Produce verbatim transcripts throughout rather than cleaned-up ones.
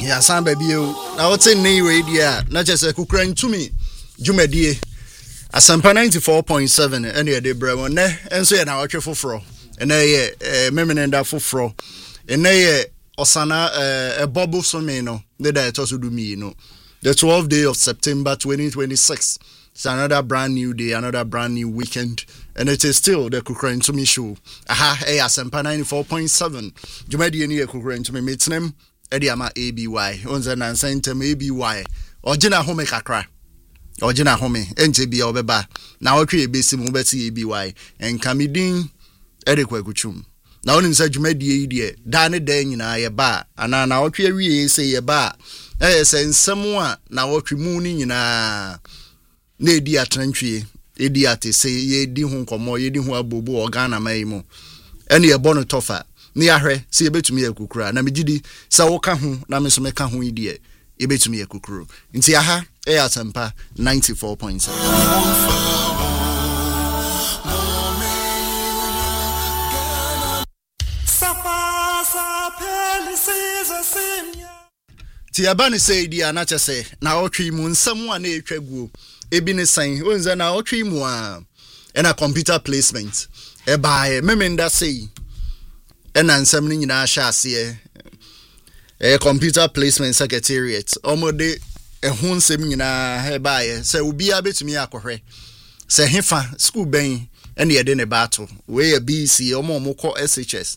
Ya san baby o. Na what say ni radio na just kukura ntumi dwumadie. Asampa ninety-four point seven ene e de bremo ne enso ye na watwe foforo. Ene ye eh memenenda foforo. Ene ye osana eh ebobo so me no. Ne da eto so do me no. The twelfth day of September twenty twenty-six. It's another brand new day, another brand new weekend. And it is still the Kukura Ntumi show. Aha, eh, Asempa ninety-four point seven. Jumadi ni Kukura Ntumi mitnem. Edi ama A B Y. Onze na sentem A B Y. Ojina home kakra. Ojina home. Enche bi obeba. Na otwe ebesi mu beti A B Y. Enkamidin edi kwekuchum. Na onim se jumadi yi de da ne da nyina ye ba. Ana na otwe awie se ye ba. Eh se nsem a na otwe mu ni nyina. Na edi atrantwie edi ate se ye di hu nkomo ye di hu abobo organa mai mu ene ye bono tofa ni ahwe se ye betumi ekukura na megidi se wo ka hu na me so me ka hu idi e ye betumi ekukuru nti aha e Asempa ninety-four point seven. Ti abani se idi anache se na otwi mu nsam a na etwaguo ebi ne san onza na otwi mu a ena computer placement e bae memenda sei ena nsam ni nyina sha ase e computer placement secretariat omode e ho nsam nyina e bae se obi abetumi akohwe se hefa school ben ena ye de ne battle we a B C omo mo ko S H S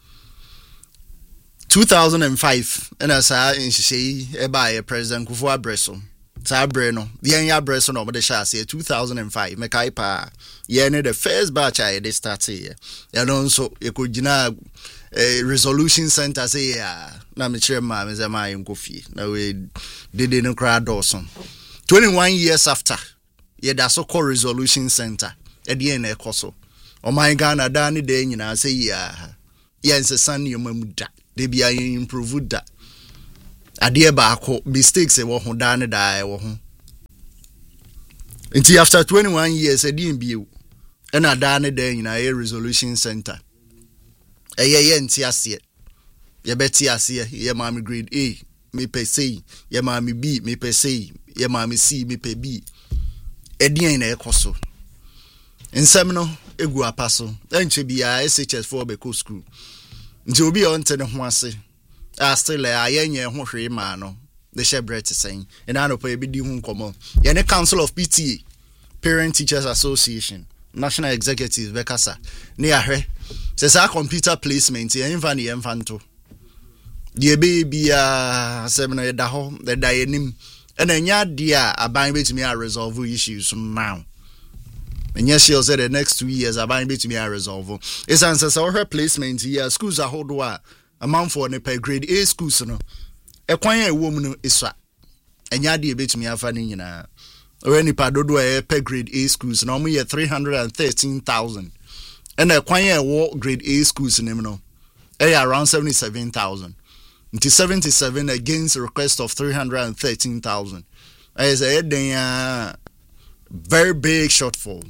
two thousand five and as I in she by President Kufuor Abreso. Sabreno, the young Abreso no the chassis two thousand five. Mekaipa, ye need the first batch I did start here. And also you could jina a resolution center say ya. Na me chairman is a my coffee. Now we did in crowd Dawson. Twenty-one years after, ye that's so called resolution center at the end of Koso. Oh my Ghana Danny day you know say ya. Yes, a son you mamuda. They be a improve that. Adie baako mistakes e wo ho da ne da e wo ho. Until after twenty-one years e din biu. E na da ne da nyina e resolution center. E ye ye nti ase. Ye beti ase ye ma me grade A, me pe C, ye ma me B, me pe C, ye ma me C, me pe B. E din na e koso. Nsem no egu apaso. Enche bia S H S for be ko school. Nti obi on te ne ho ase a still a yenye ho hwe ma no the shebre te sen e na no pa ebi di hu nkomo ye ne Council of P T A Parent Teachers Association National Executive Bekasa ne ahwe se sa computer placement ye enfa ne enfa nto de be bia semna ye da ho the da yenim e na nya de a aban betumi a resolve issues now. And yes, she'll say the next two years, I'm going to be a resolve. It's answers all her placement here. Schools are hold a amount for a pay grade A schools. No, a quiet woman is fat. And yadi a bit to me, I've funny, you know, or any padodo a pay grade A schools, normally at three hundred thirteen thousand. And a quiet war grade A schools in them, no, around seventy-seven thousand. Until seventy-seven against a request of three hundred thirteen thousand. As a head, very big shortfall.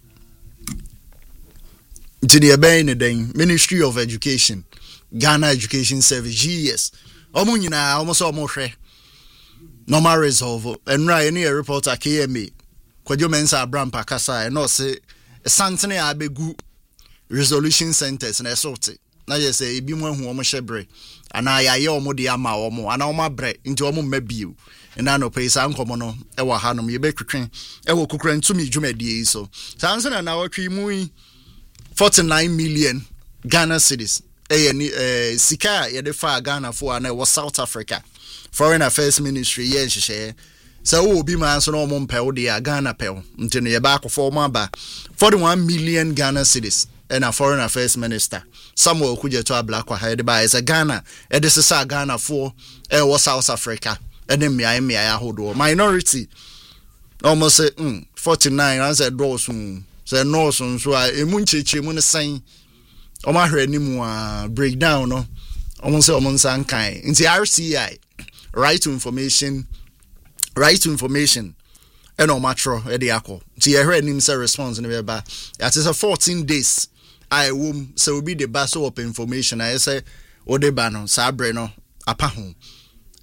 To the Abane Ministry of Education, Ghana Education Service, G S. Omunina almost almost normal resolve. And right near reporter K M A. Kwajo Mensa Abraham Pakasa and no say a Santene Abegu resolution centers and a sort. Now you say be one who almost shebre. And I ya omo di ama omo and oma bre into omo mebiu. And I no pay some commono, ewa hanum ye be kukren, ewa kukren to me jumedi so. Sansan and our tree forty-nine million Ghana cedis. Eh, Sika, ye defa Ghana for and was South Africa. Foreign Affairs Ministry, ye share. So, will be my son or Mompel, dear Ghana Pel, until ye back for Mamba. forty-one million Ghana cedis, and a Foreign Affairs Minister. Samuel could you to a black or head by as a Ghana, and this is a Ghana for, eh, was South Africa, and then me, I may I hold minority. Almost say, mm, forty-nine, I said, Dawson. So no so so a emuncheche mu ne san o ma hwe ni mu a breakdown no o mo se o mo nsan kan nti R C I right to information right to information and o matro e de akọ nti ye hwe ni se response ne be ba at is a fourteen days I wom so will be the best of information I say o de ba no sa bre no apa ho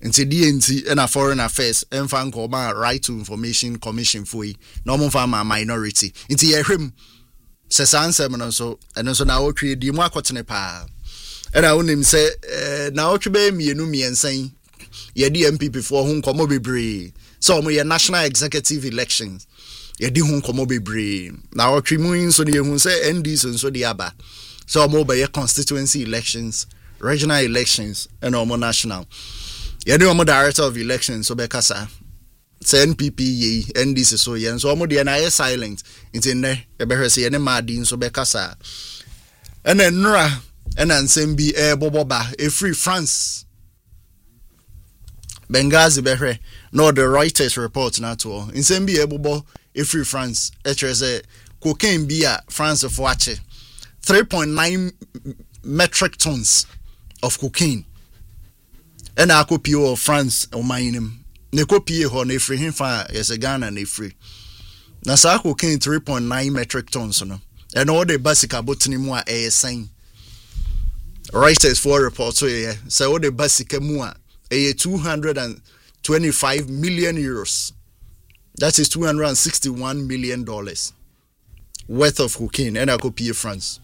nti D N T and a foreign affairs and fan coma right to information commission for yi no mo fa ma minority nti ye hwem se sansem no so eno so na wo twe di mu akotene pa and I wonim say na wo twe be mienu miensan ye di M P P for ho nkomo bebre so mo ye national executive elections ye di ho nkomo bebre na wo twe mu so de hu say N D so so de aba so mo be ye constituency elections regional elections and omo national ye do omo director of elections so be kasa say N P P ye N D C so ye so omo de na ye silent nti ne e be hwese ye ne madi so be kasa and then nra and ansem bi e boboba e free France Benghazi be hwe no the Reuters report na to nsem bi e bobo e free France e chere say cocaine bi a France for ache three point nine metric tons of cocaine and a copy of France o minim ne copy ho na free him fa yes Ghana na free na sa cocaine three point nine metric tons no and all the basic abotini mu a e sen Reuters for report so yeah so all the basic mu a e two hundred twenty-five million euros that is two hundred sixty-one million dollars worth of cocaine and a copy of France.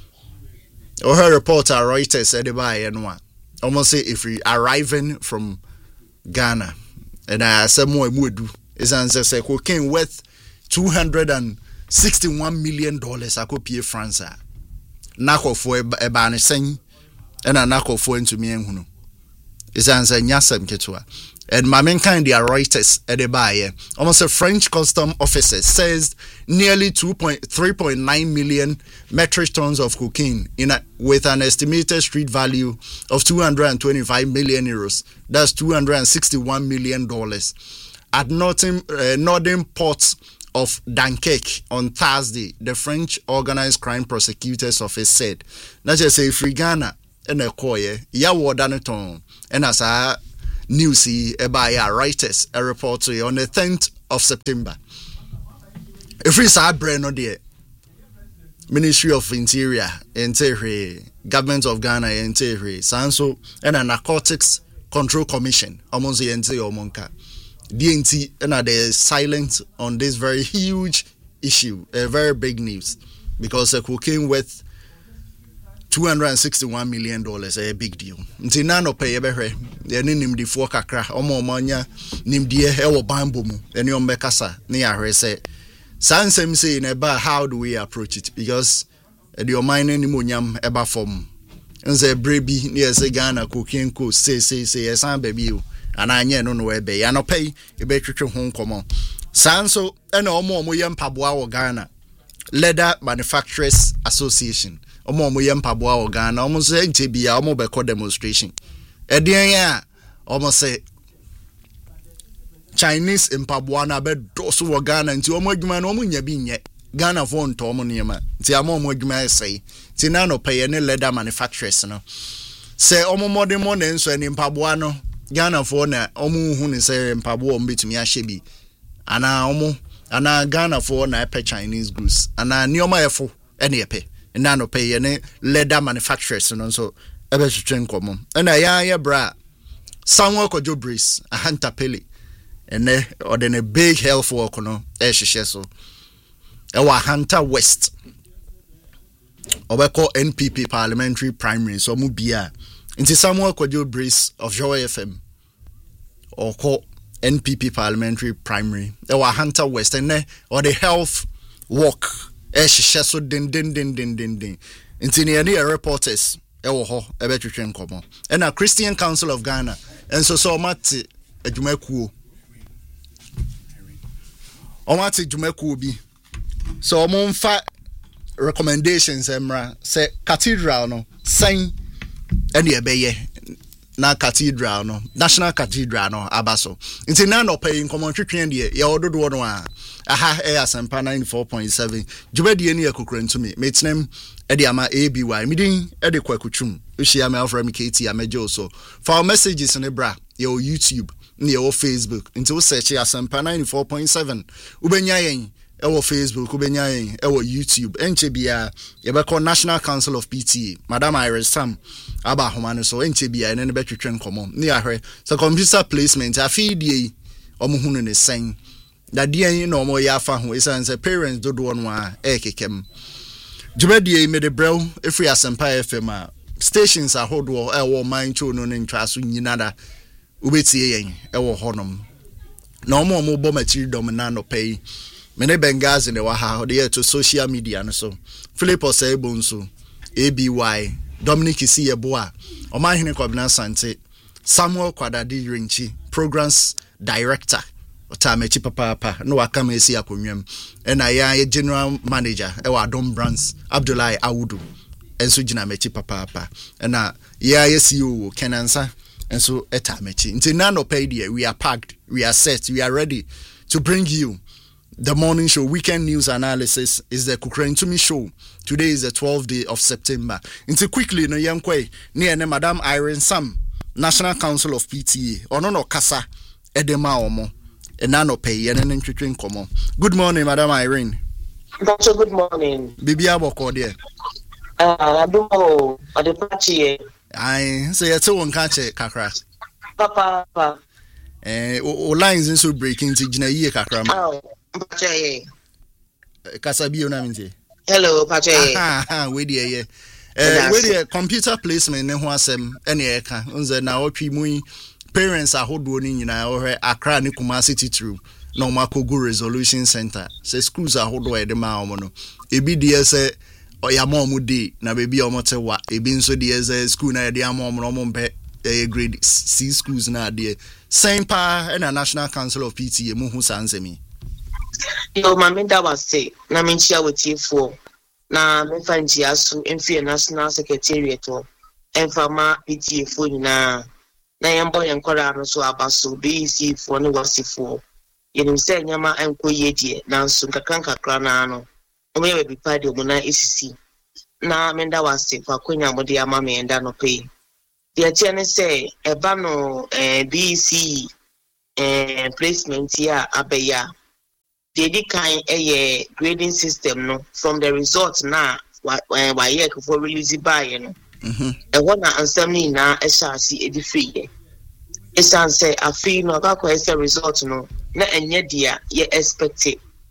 Or her reporter Reuters said by and one almost say if we arriving from Ghana and I said more would is answer say cocaine worth two hundred sixty-one million dollars a copy of France nako for a ban sen and a nako for into me and who is answer nyasem ketwa and my main kind the Reuters at the buyer almost a French custom officer says nearly two point three point nine million metric tons of cocaine in a, with an estimated street value of two hundred twenty-five million euros that's two hundred sixty-one million dollars at northern uh, northern ports of Dunkirk on Thursday the French organized crime prosecutors office said na just say free Ghana and a koye ya wodanaton and as a news by Reuters a report on the tenth of September. If it's our brain or dear Ministry of Interior in Tehri, Government of Ghana in Tehri, Sanso and a Narcotics Control Commission almost the N T O Monka. D N T and are they silent on this very huge issue, a very big news because the cocaine worth two hundred sixty-one million dollars a big deal. Nti na no pay behwe ye ne nimdi fo kakra omo omanya nimdi e wo bambo mu ene ombekasa ne ahwe se sansem say na ba how do we approach it because e the mine ni monyam eba form nze brebi ne ye Ghana cocaine co say say say ye san baby o ana anye no no ebe ya no pay e be twetwe ho nkomo sanso ene omo omo ye mpaboa wo Ghana Leather Manufacturers Association omo omo ye mpaboa wo Ghana omo so ente bia omo be ko demonstration edien ya omo say Chinese mpaboa na be doso wo Ghana nti omo adwuma na omo nya bi nye Ghana fo nto omo niema nti ama omo adwuma esai nti na no pay ne leather manufacturers no say omo modern mo na nso ni mpaboa no Ghana fo na omo hu ne say mpaboa omo betumi ahye bi ana omo ana Ghana fo na pay Chinese goods ana ni omo efo ene epe na no pay ne leather manufacturers no so ebe twetwen komo na ya ya bra Samuel Kojo Brace a Hunter Pele ene odene big health work no e hihye so e wa Hunter West obeko N P P parliamentary primary so mu bia nti Samuel Kojo Brace of Joy F M oko N P P parliamentary primary e wa Hunter West ene or the health work e hihye so din din din din din din nti ne ne reporters e wo ho e be twetwe nkomo e na Christian Council of Ghana enso so mate adwumakuo o mate adwumakuo bi so mo mfa recommendations emra say cathedral no sign ene e be ye na cathedral no national cathedral no abaso nti na no pay nkomo twetwe de ye ododo no a aha e asempa ninety-four point seven jubadie ne yakokura ntumi metnem e de ama A B Y midin e de kwakutwum ohia me afra me K T amejo so for messages ne bra your YouTube ne your Facebook nti wo search asempa ninety-four point seven ubenya yen ewo Facebook ubenya yen ewo YouTube enche bia yebekọ National Council of P T A Madam Iris Sam aba homa no so enche bia ene ne betwetwe nkomo ne ahwe so computer placement afidie omuhunu ne sen da die no mo ya fa ho isan say parents dodo no a ekekem Jumedie me de brew efri Asempa F M a stations ahodo ewo mancho no ne ntwaso nyinada ubetie yen ewo honom na omo omo bo matiri dom na no pay mene Bengazi ne wa ha de to social media no so Philip Osebo nso A B Y Dominic Isiyeboa Omahene Kwabena Sante Samuel Kwadadi Rinchi Programs Director Otamechi papa no wakama esi akonwam ena ya general manager e wa Dom Brands Abdullahi Awudu enso gina mechi papa ena ya ya C E O Kenansa enso etamechi nti na no pay there we are packed we are set we are ready to bring you the morning show weekend news analysis is the Kukrentumi show. Today is the twelfth day of September. Into quickly no yankwe near ne Madam Irene Sam National Council of P T A ono no kasa edema omo enano pay ene ntwetwe nkomo. Good morning Madam Irene. Doctor good morning. Bibi aboko there. Ah adumo adepachi. Ai so yete won ka che kakra. Papa papa. Eh o lines nso breaking ti gina yie kakra ma. Pache. Kasabi ona minti. Hello Pache. Ah ah we dey here. Eh we dey computer placement ne ho asem ene e ka nze na otwi mu parents ahodo ni nyina ohwe Accra ne Kumasi Titru na Omakogu Resolution Center say schools ahodo e de ma omo no ebi dey say oyama omo dey na bebi omo te wa ebi nso dey say school na dey ama omo no omo mpe eh grade C schools na dey same pa and a National Council of P T A mu hu sansemi. Yo mama that was say na me share with you for na me fanji asu emfi National Secretariat o emfama P T A for na na yambo yankora no so abaso B C for no wasifo yenim say nyama enkoye die na nso kakranka kra na no omo ye be party omo na esisi na me that was say kwa kwenya mo de ama me enda no pay the atene say eba no eh B C eh placement here abeya the di kind eh grading system no from the results na wa wa ye for release by you know mhm e wona ansem ni na e sha si e di free e e san say afi no ka ko say result no na enye dia ye expect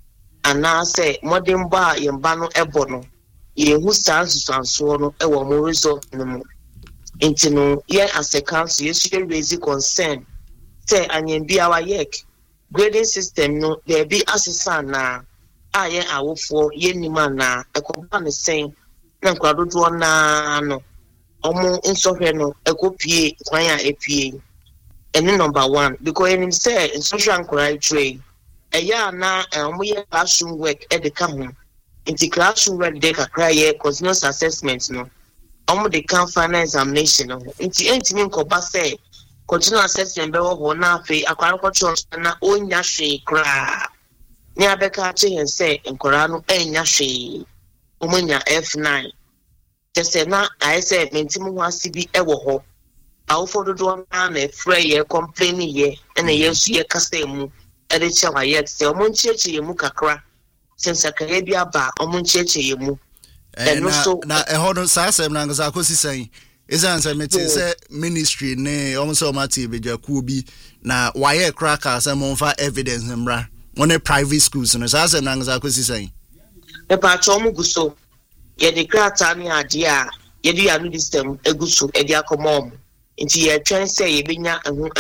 ana say modern ba ye ba no ebo no ye hu stance sanso no e wo mo result no mo intino ye as a council ye should raise concern say anyen bi our yek grading system no there be assessor na aye awofo ye nima na ekoba ne sen na nkwado do na no omo insohwe no ekopie kwan ya epie eni number one because enim say in social inquiry trade eya na omo ye classroom work e de ka ho inti classroom work de kakra ye continuous assessment no omo de can final examination no inti entimi nkoba say continuous assessment be wo na afi akwara control na onya hwe kra ni abeka che yen say nkora no enya hwe omo nya F nine tese na I say mentimu ho asibi ewo ho awofo do na na frɛ ye complain ye na ye su ye kasa mu e de che wa ye se omo ncheche ye mu kakra sense kare bi aba omo ncheche ye mu eh na na e hodo sa asem na ngasa akosi san is answer me say ministry ne omo so mati beja ku bi na wa ye cracker say mo fa evidence mbra one private schools no sa asem na ngasa akosi san e pa cho mu guso ye de krata ni ade a ye de anu system eguso e de akomom nti ye twen say ye benya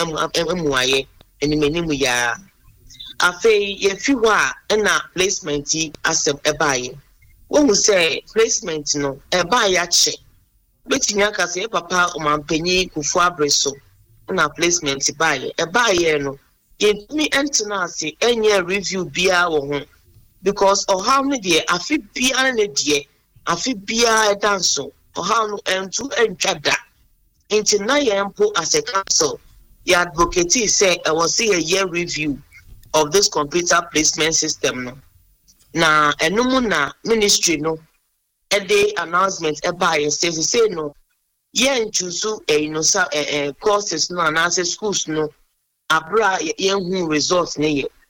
emuaye enimenimu ya afei ye fi ho a na placement asem ebaye wonu say placement no ebaye ache betinya ka say papa omampanyi kufu abreso na placement baye ebaye no ye mi entina ase enye review bia wo ho because o how many dey afi bia na dey afi bia danso o how no entu entwada inti na yempo as a council the advocate say I was see a year review of this computer placement system no na enumu na ministry no e dey announcement e buy say say no ye choose e no sa eh courses no na say schools no abra ye hu results ne ye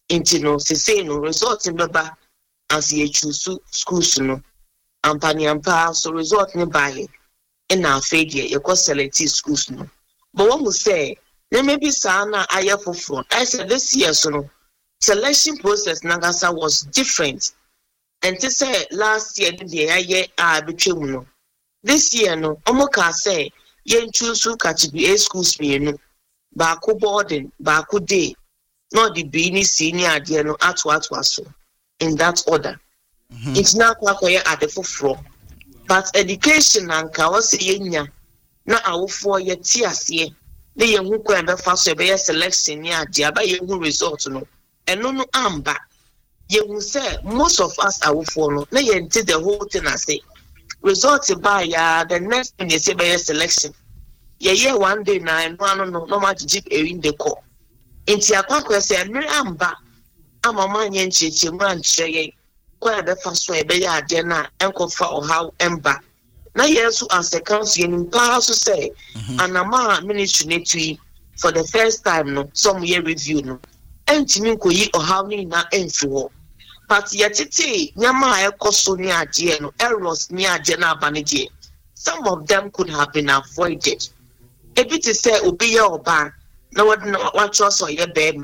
Inti no se say no result in baba as ye choose schools no ampani ampa so result ni buy in our fade ye ko select schools no. But one will say there may be sana aye for front. I said this year so no selection process Nagasa was different. And to say last year the aye a between no. This year no omo ka say yen choose category A schools me no. Baako boarding, baako day. Not the beanie senior idea no at what was so in that order. Mm-hmm. It's not quite at the forefront. But education and kawasi yenya na our four year tears ye. They young who can be fast be selection ya diaba ye who result no. And no no amba. Ye will say most of us are follow. Na ye did the whole thing I say. Result by ya the next thing they say by selection. Ye ye one day na and no no no much jeep in the call. Inti akwa se mmiri amba amama nye ncheche mu ancheye kwa be fa so e be ya ade na enkofa ohaw emba na yesu as a council in power so say anama ministry netui for the first time no some year review no entimi nkoyi ohaw ni na emfi ho but yetete nyama ekoso ni ade no errors ni ade na abanije some of them could have been avoided e bit say obi ye oba na what what also your baby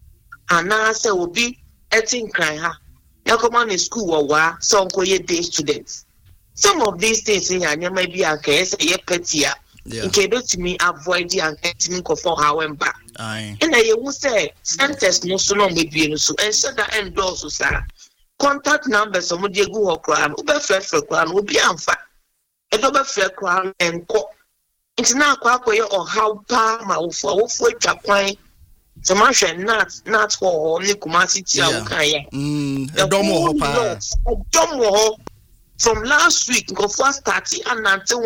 and I say will be eating cry ha ya come on in school or wa so ko ye day students some of these things in here may be a case ye petia in case to me avoid the and getting ko for however aye and I will say centers no so no be no so and so that endorse sir contact numbers so mo dey go ho kra no be frɛ frɛ kra no be amfa e do be frɛ kra and ko it's not quite or how palm or for Japan. So much not not for only Kumasi Tiawakaya. A domo domo from last week go first thirty and until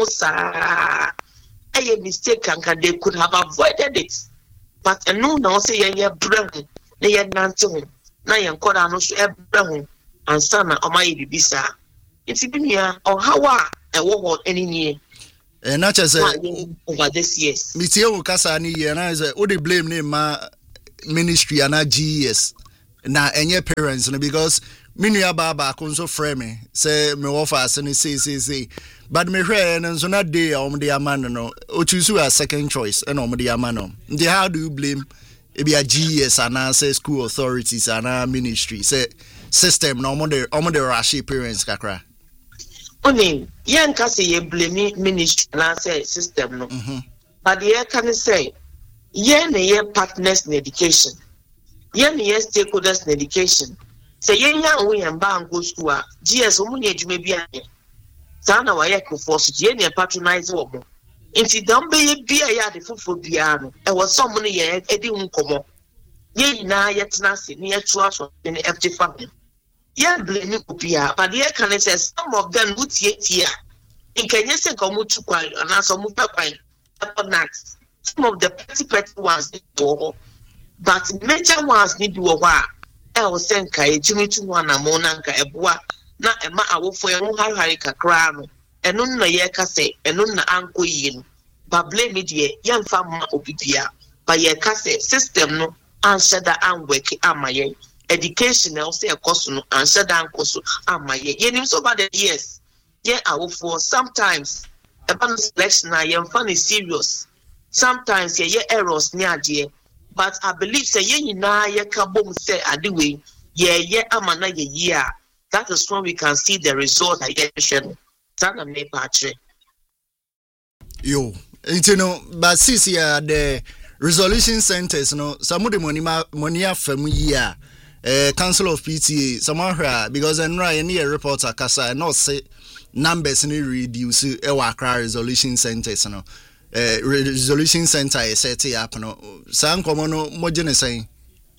I a mistake and they could have avoided it. But a no now say ye brown, they had nanto, Nayan Kodano brown and sana or my bisa. It's been here or how I walk any year. And not just over this years. Mitio Kasani, and I say, would they blame name my ministry and not G E S now and your parents because Minia Baba conso frame say me offer and say, say, say, but me friend and so not day on the amano or choose a second choice and on the amano. The how do you blame it be a G E S and I say school authorities and our ministry say system no more the on the rashi parents kakra. Only young Cassie ye blame ministry and I say system no. But the air can say, yen a year partners in education, yen a year stakeholders in education. Say, yen young we and bang go school, G S Omunage may be a Sana Wayako force, yen a patronize woman. If you don't be a yard for piano, and was so many years, Eddie Uncomo. Yen na yet nothing near to us in the empty family. Yeah, blaming Upia, but the can say some of them would yet here. In Kenya, say, come to quiet and answer Mupapai. Some of the petty petty ones need to but major ones need to wa. I was saying, Kai, Jimmy to one a monanka, a boa, not a ma for your own harika crown, and none a yaka say, and none uncle yin. But blame it ye, young farmer Upia, by your cassette system no answer that I'm working am my education, I'll say a costume, answer that costume am my ye. So bad yes, yeah, I will for sometimes. About selection, I am funny serious. Sometimes ye errors near dear, but I believe say ye na ye kabom say adiwe ye ye amana ye year. That is when we can see the result I get shown. Sana me patche. Yo, you know, but since yeah the resolution centers, no, some of the money money from year. Uh, Council of P T A, somehow because I'm right near reporter Kasa and not say numbers ni reduce ewa Accra resolution centers no eh resolution center is set up no san komo no mo je ne saying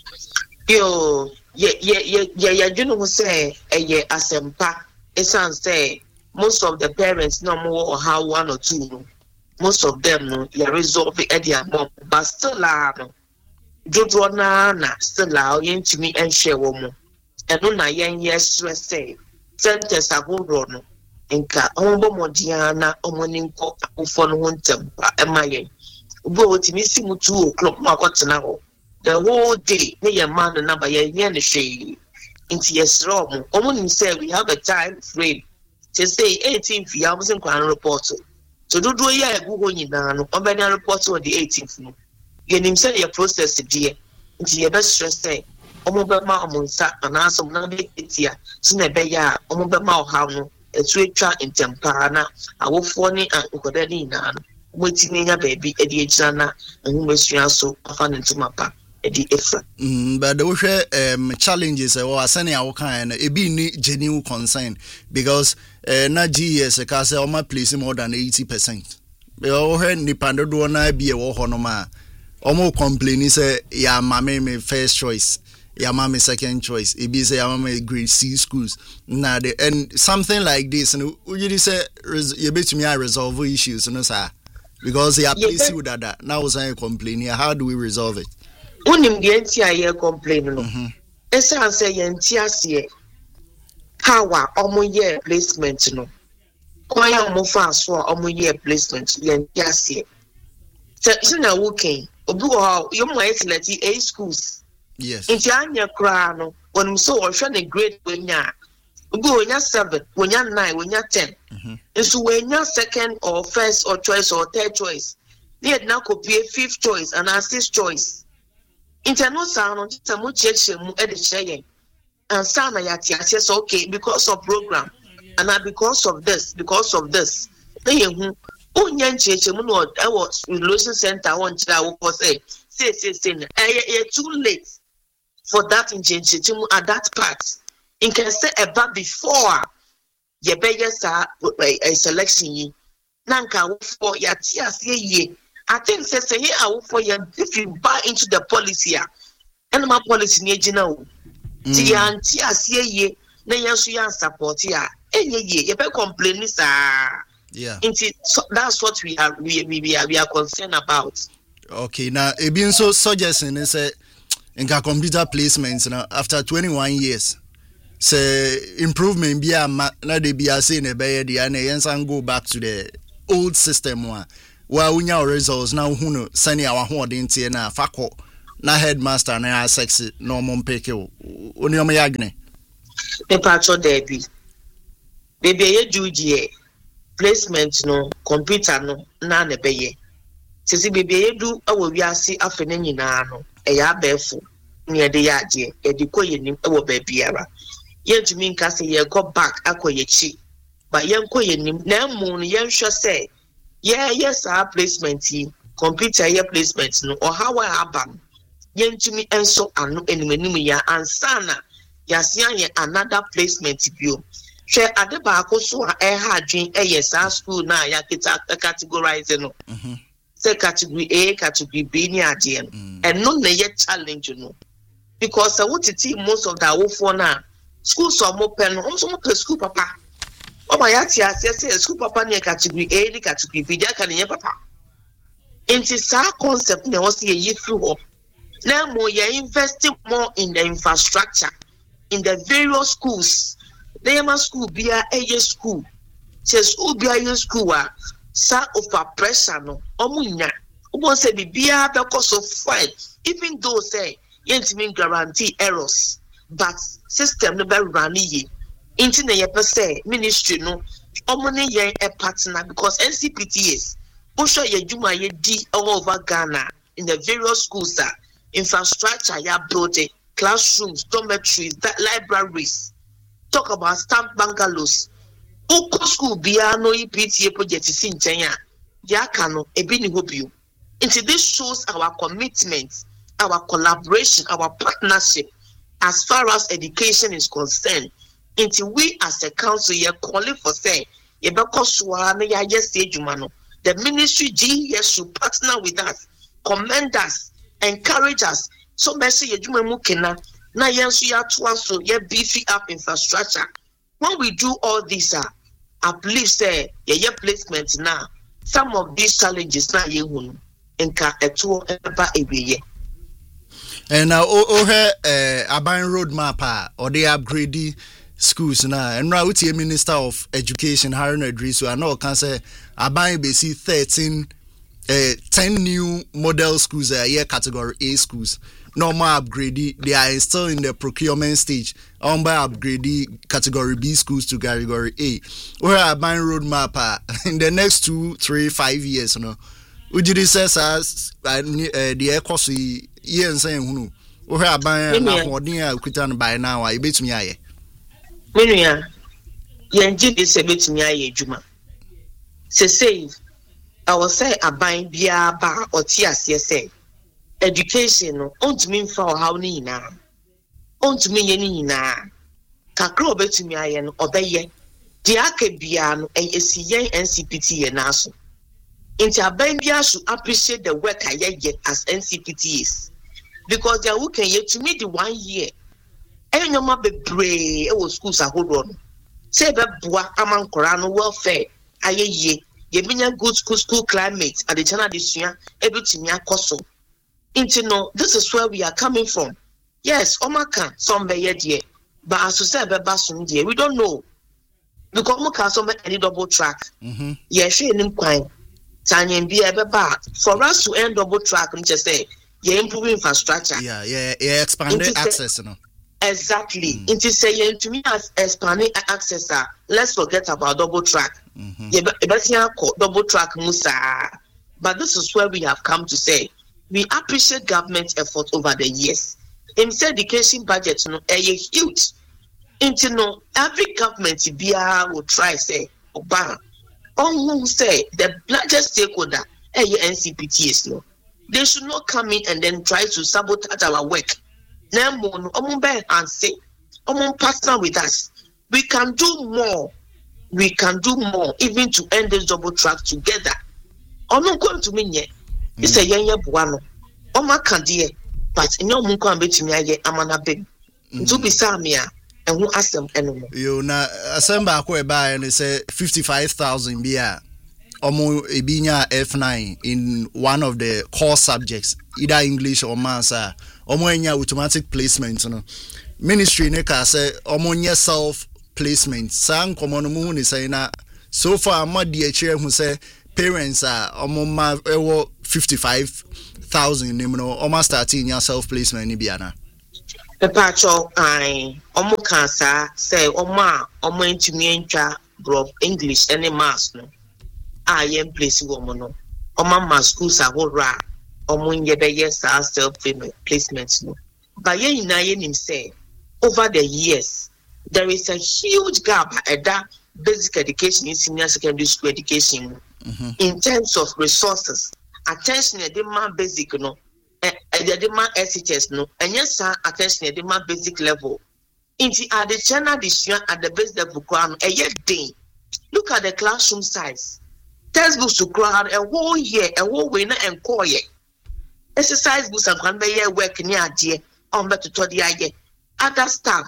yo ye ye ye ye you know say eh ye asempa it sounds say most of the parents no more how one or two most of them no you resolve it at their mom but still la no jojo na na still la yentimi enhwe wo mo eno na yen yes say centers agoro no nka ombo modiana omoninko afọ no hontem pa emaye ubo otimi si mu two o'clock ma kwatena ho the whole day ne your man no number ye ye ne hwe into yes wrong omo say we have a time frame to say eighteenth year was in kwan report so do do ye egu ho nyina no obenya report on the eighteenth no ye nim say your process die into ye best stress say omo be ma omo nsa anaso na be etia so na be ya omo be ma oha no etu etwa ntempa na awofo ni ankoda ni na no wetimi nya baby e di ejina na nhumesua so afa ne ntumapa e di efa mm but the share um challenges e wa sane a wo kan na e bi ni genuine concern because uh, na G S ka say o ma place more than eighty percent be o he ni pandodo na bi e wo ho no ma o mo complain say ya mama me first choice ya mama second choice e bi say ya mama grade C schools na the and something like this no you say you betumi I resolve issues no sir because they are pleased with that. Now was I complain here. How do we resolve it? Unim the entire year complain no. Esa answer ye ntiase power omo year placement no. Kwaya omo fa so omo year placement ye ntiase. Se na working obi wo yo mo select A schools. Yes. Nti anya kra no wonum so wo hwe ne grade wenya. Obi wonya seven, wonya nine, wonya ten. Mhm. So wonya second or first or choice or third choice. Need na copy fifth choice and a sixth choice. Interno sound tamu cheche mu e de share. And sana ya ti access okay because of program and because of this, because of this. Then you wonya cheche mu no e was relation center won chira wo ko say say say say eh too late for that in cheche mu at that part. In can say about before ye be yes a selection yi nanka for ya tias ye I think say say here for you if you buy into the policy and my policy ni gina o ti anti asie ye na yanso yan support ya enye ye ye be complain sir yeah into so that's what we are we we are we are concerned about. Okay, now e bin so suggesting say in computer placements now after twenty-one years say improvement be a na dey be say na be dey and yensan go back to the old system one where unya results now hu no sani awa ho odin tie na fakọ na headmaster na sexy no mo mpeke o oni o me yagne e patcho dey bi baby ye juji placement no computer no na na be ye sisi baby ye du awo wiase afene nyina no e ya befu ni e de ya ade e de koye nim e wo ba biara yen to mean ka say ye go back akoyechi but yen koye nim na mu no yen hwe say yeah yes our placement yi computer ye placement no or how I happen yen to me enso anu enimenu ya ansana ya sia ye another placement bio hwe ade ba akoso a e ha adwen e yes our school na ya kita categorize no mhm say category A category B ni ade no and no na ye challenge no because I want to see most of that for now school so mo pen also mo school papa o ma ya ti ase say school papa ne category A ni category B dia kan ye papa enti sa concept ne was ye yi through up now mo ye investing more in the infrastructure in the various schools they ma school bia eye school say school bia eye school a sa over pressure no o mo nya o mo say bia be cause of fine even though say yent mean guarantee errors but system no be run ye into na ye per se ministry no omo ne ye a partner because N C P T S o show ye juma ye di all over Ghana in the various schools that infrastructure ya built classrooms dormitories that libraries talk about stamp bungalows o school bia no E P T A project si nchen ya ya kanu ebi ni hobio into this shows our commitment our collaboration our partnership as far as education is concerned, until we as a council ye calling for say, ye because ya just say jumano. The ministry G S should partner with us, commend us, encourage us. So mercy ye jume mukena na yensu ya twanso ye beefy up infrastructure. When we do all this, uh, I believe say ye ye placement now. Some of these challenges na ye hunu enka eto eba ebiye. And now, oh, oh, eh, Aban road map, or they upgrade schools now. And now, with the Minister of Education, Haruna Idrisu, I know can say Aban be see thirteen uh, ten new model schools are uh, here category A schools. Normal upgrade, they are still in the procurement stage. On by upgrade category B schools to category A. Where are buying roadmap uh, in the next two, three, five years, you know. Would you say as uh, the air cost year and saying who? Where are buying what near Kutan by now? I bet me. I Minia, Yanji is a bit me. Juma. Say, say, I will say a buying beer bar or tears, yes, say. Education on to me for how ni na on to me any na kakro bet me ayen obeye di aka bia no esi N C P T na so nti aban bia should appreciate the work I get as N C P T is because they who can yet to me the one year enyo ma bebre e wo schools ahodo no say be boa amankora no welfare ayeye ye binya good school school climate at the channel disua ebetimi akoso. No, this is where we are coming from. Yes, Omaka, some be dear, but as to say, dear, we don't know. Because Omaka, some any double track. Mm-hmm. Yes, she ain't quite. Tanya be a bad. For us to end double track, we just say, you're improving infrastructure. Yeah, yeah, yeah, expanding access, you know. Exactly. Mm. Into saying to me as expanding access, let's forget about double track. Mm-hmm. Yeah, but double track, Musa. But this is where we have come to say, we appreciate government effort over the years. In education budget, no, a huge. Into no, every government B R will try say, Obama. On who say the largest stakeholder, a N C P T is no. They should not come in and then try to sabotage our work. Nemo, Omumbe and say, Omum partner with us. We can do more. We can do more, even to end this double track together. I'm not going to mean yet. It's a young buano. Oh, my candy, but in your moon can be to me, I'm an abbey. To be Samia, and who ask them anymore. You know, assemble a buy and say fifty-five thousand beer. Omo Ebinya F nine in one of the core subjects, either English or Maths. Omo enya automatic placement. You know, ministry neka say omo nya self placement. Sang komono mu ni say na so far ma di echere who say. Parents are almost ewo fifty-five thousand. You know, almost starting your self placement in Biana. The pacho, I almost cancer say, Oma, Oma into me entra bro English any mass no. I am placing woman no. Oma ma schools are whole ra. Omo in ye yes self placements no. But ye na ye him say over the years there is a huge gap at that basic education in senior secondary school education. Mm-hmm. In terms of resources, attention at the man basic no, and the man S H S no, and yes sir, attention at the man basic level. Into at the channel this year at the base level ground a year day. Look at the classroom size. Textbooks to crowd a whole year, a whole winner and core year. Exercise books and can be work near dear on better to the idea. Other staff,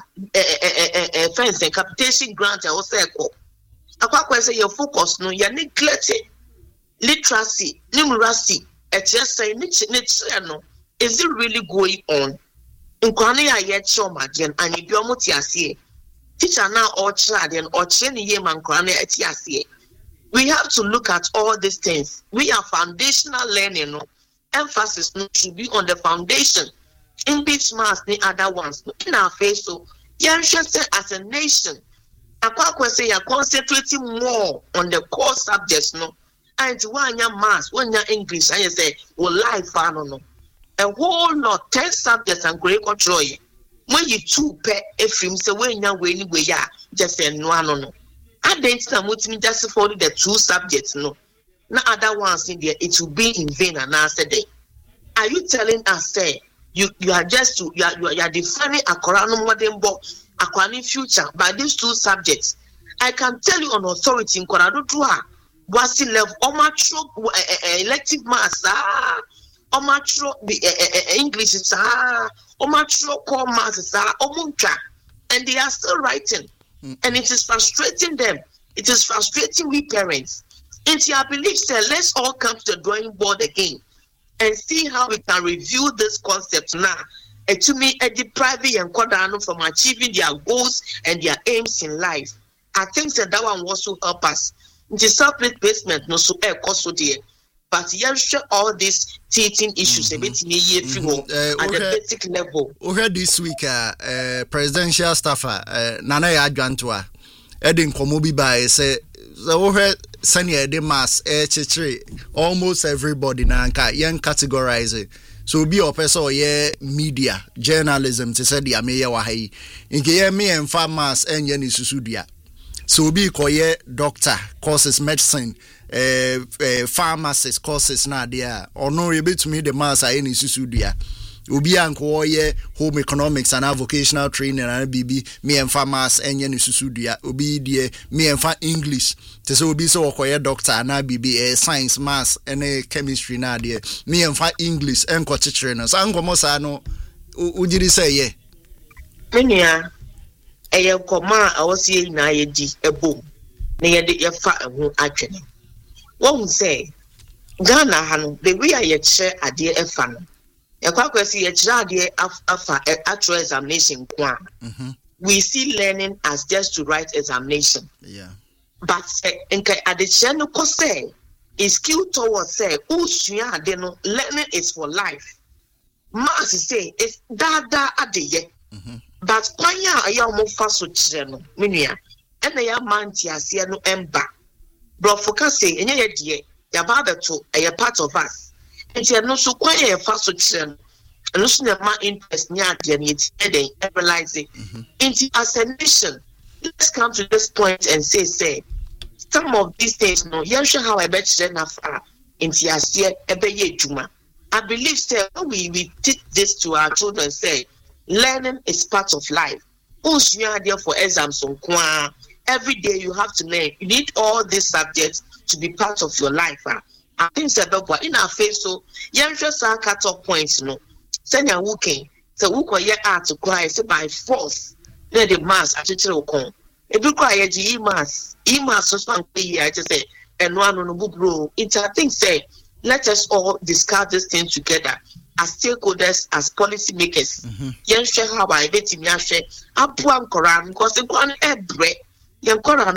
a fence and capitation grant and also echo. Akwa say your focus no you neglected literacy, numeracy, et cetera. No, is it really going on? In Kwani yet show my gen and you be almost here. Teacher now or child and or training ye man Kwani at here. We have to look at all these things. We are foundational learning. No? Emphasis no, should be on the foundation. In beach mass, the other ones in our face. So, you're interested as a nation. Akwa say you're concentrating more on the core subjects, no. And one your maths, one your English, and you say, well, life, I don't know. A whole lot, ten subjects and great control. When you two pay a film, say, when you're waiting, we are just say, no, no, no. I didn't know what me just for the two subjects, no. No other ones in there, it will be in vain and answer day. Are you telling us, say, you, you are just to, you are, you are, you are defining a Quran modern book? Acquiring future by these two subjects. I can tell you on authority in Korado Dua, Wasi level, Omatro elective maths, ah, Omatro English, ah, Omatro core maths, ah, Omunka, and they are still writing, mm-hmm. And it is frustrating them. It is frustrating we parents. And I believe, sir, let's all come to the drawing board again and see how we can review this concept now. And to me, a depriving and Kodano from achieving their goals and their aims in life. I think that that one will also help us. The self-placement, no so air cost so dear. but you show all these teaching issues a bit in a year at the basic level. We heard this week, uh, presidential staffer, uh, Nana Adjantwa, Edin Komobi by say, so we heard senior de mass, almost everybody now young categorize it. So be a person yeah media journalism to say the ameya wahi in ke me and farmers and yen susudia. So be koye doctor courses medicine uh, uh, pharmacist courses na there or no you to me the mass are any susudia. Ubi anko ye home economics and vocational training and bb me and farmers and yen susudia ubi die me and fa English to so be so koye doctor and bb science maths and chemistry na there me and fa English and ko teacher so anko mo sa no ujiri say ye menia eye koma awosie na ye di ebo na ye de ye fa ho adwene won say Ghana hanu the way ye che ade e fa no Equakwesi echade afa actual examination kwa. We see learning as just to write examination. Yeah. But enka adeche no ko say is skill towards say usua ade no learning is for life. Mass say is dada adeye. But kwanya aya omo fa so kire no menua. Ena ya manti ase no emba. Bro focus say enye ye de ya ba beto a part of us. And you no so quite a fast children. And also the man interest near the needs and they realize it. As a nation, let's come to this point and say, say, some of these things, no, you sure how I bet you afar into Asia, Ebeye Juma. I believe, say, we, we teach this to our children, say, learning is part of life. Who's you are there for exams on Kwa? Every day you have to learn. You need all these subjects to be part of your life. Huh? I think said in our face so young just our cut off points no send your working so who can art to cry say by force let the mass actually come if you cry e mass e mass so stand here I just say and one no book bro it's I think say let us all discuss this thing together as stakeholders as policy makers young share how I bet him share apuam koran because the one every young koran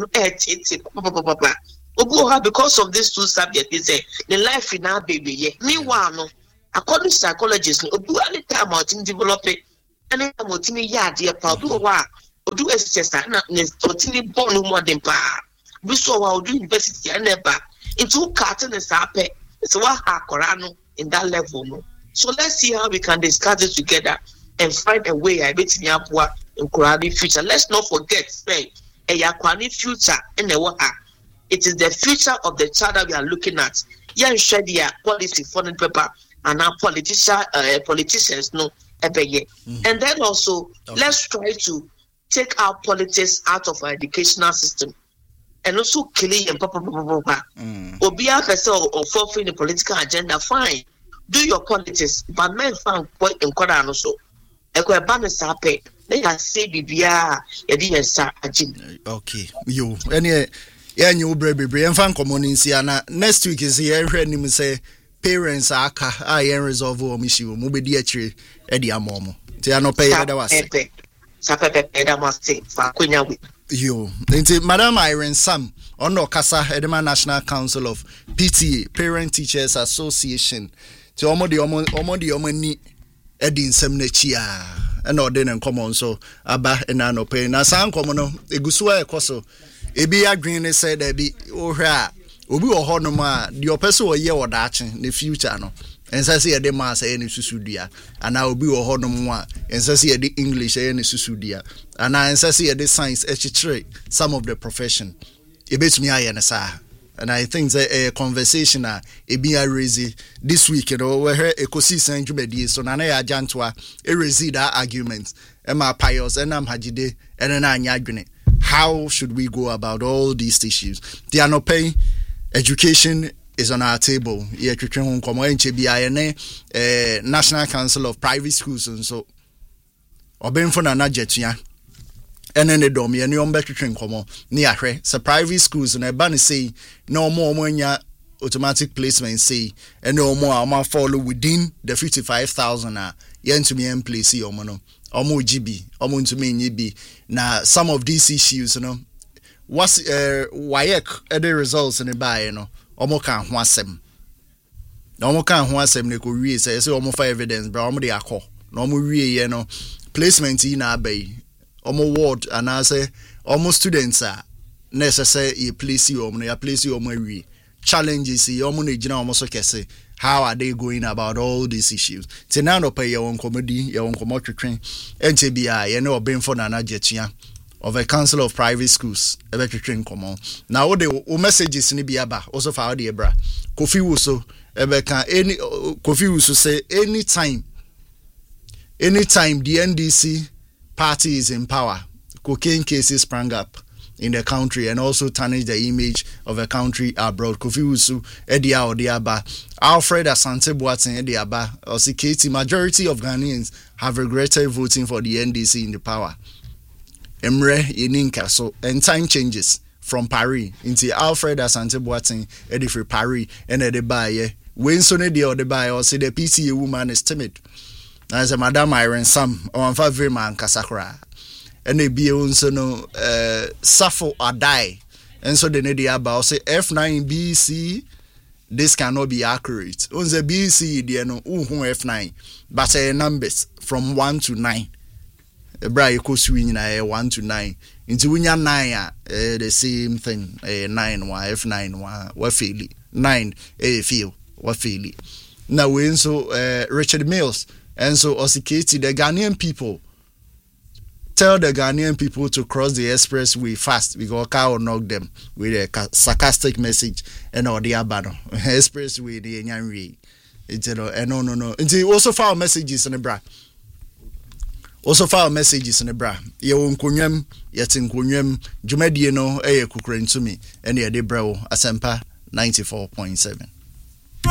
eh because of these two subjects, they say the life in our baby. Yeah. Meanwhile, no, according to psychologists, no, do any time out in develop it, any time out in a yard, dear Paul, or do exercise, not necessarily born more than pa. We saw how do university and never into carton and sape. It's what ha Corano in that level. No. So let's see how we can discuss this together and find a way. I bet in Yapua in Korani future. Let's not forget, say, a Yakwani future in the water. It is the future of the child that we are looking at. Yeah, share their policy foreign paper and our politician, uh, politicians know every year. Mm. And then also, okay. Let's try to take our politics out of our educational system and also killing and papa papa papa. Or be a person or fulfilling the political agenda. Fine, do your politics, but men found point in Koran also. Eko ebane sape. They are say bibia yedi yesa ajin. Okay, you any. Yeah, you baby, and fan communication. Next week is here. Him say parents are I am resolve or issue. Move the tree, Eddie Amomo. They are not paying that was. You, Madam Irene Sam, on no Casa Edema National Council of P T A, Parent Teachers Association. To Omo the Omo Omo the Omo ni Eddie Semnechia, and ordin and common so Abba and Ano pay. Na San Comono, Egusua Coso. Ebi agree said there be ohra obi wo ho no ma the person wo ye wodache the future no ensa se de ma say ne susudua ana obi wo ho no mo a ensa se de English say ne susudua ana ensa se de science echitre some of the profession ebetumi aye ne sa and I think that a conversation a ebi a raise this week you know we hear ecosystem dwumadi so na na ya jantwa e raise that argument e ma pious and am hagide and na anya adwene. How should we go about all these issues? They are not paying. Education is on our table. National Council of Private Schools and so. Obenfo na jetua. Ene ne dom ye ne ombetwetwe nkomo ne ahwe. So private schools na eba ne say no more omonya automatic placement say and no more am follow within the fifty-five thousand a yentumi em place omo no. Omo G B, omo ntumi nyi bi. Na some of these issues, you know, what's uh, W A E C the results in the buy, you know, omo kan ho asem. na omo kan ho asem ne ko wie say say omo fa evidence bra omo de akọ na omo wie ye no placement yi na abai omo ward and I say omo students are necessary you place you omo ya place you omo wie challenges yi omo na gina omo so kese. How are they going about all these issues? Till now, no pay your own comedy, your own commercial train, N T B I, you know, being for Nana Jetia of a council of private schools, electric train come on. Now, what the messages in the Biaba also for the Ebra. Kofi Wuso, Ebeka, any Kofi Wuso say anytime, anytime the N D C party is in power, cocaine cases sprang up in the country and also tarnish the image of a country abroad. Kofi Wusu, Edia Odiaba, Alfred Asante Boateng Ediaba, Osiketi. Majority of Ghanaians have regretted voting for the N D C in the power. Emre Yeninka, so and time changes from Paris into Alfred Asante Boateng Edifri Paris and Edibaye. When so ne or the buy or say the P C A woman is timid. As a Madam Iron Sam or I'm very man Kasakra. And they be also no uh Safo Adai. And so the Nedi about say F nine B C, this cannot be accurate. On the B C, the no F nine, but uh, numbers from one to nine. A bra you swing uh, one to nine. Into when you're nine, uh, the same thing. Uh, nine one F nine one what feel nine a feel what feel now we so uh, Richard Mills and so Osiketi, the Ghanaian people. Tell the Ghanaian people to cross the expressway fast because car will knock them with a sarcastic message and all the abano expressway the Nyanri. It's no no no. And also file messages in the bra. Also file messages in the bra. Ye unkunyem yet in kunyem Jumedi no eye kukren to me and ye de bro Asempa ninety four point seven.